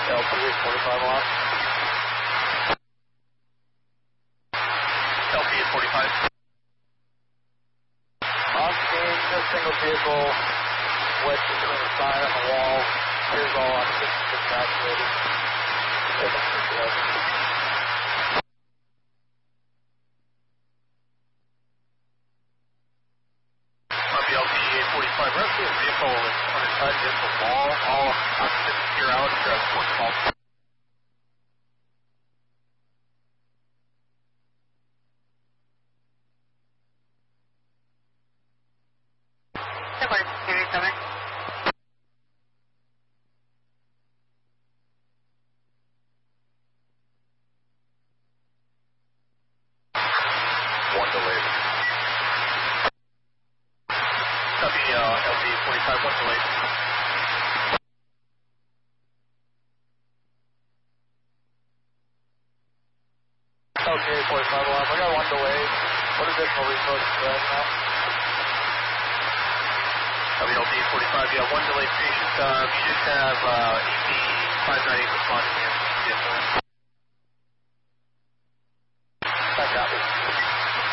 LP 45 alarm. LP 45. On scene, a single vehicle wedged between the sign and the wall. Here's all on 56 activated. LP 45, we're actually a vehicle that's on the side against the wall. All occupants here out, one call. One delayed. Copy, LP 45, one delayed. LP 45 alarm, we got one delayed. What additional resources do I have now? Copy, LP 45, yeah, one delayed patient. You just have EP 598 responding here.